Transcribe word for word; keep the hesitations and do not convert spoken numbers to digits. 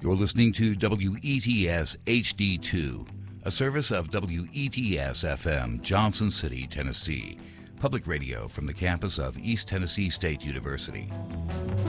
You're listening to W E T S H D two, a service of W E T S F M, Johnson City, Tennessee, public radio from the campus of East Tennessee State University.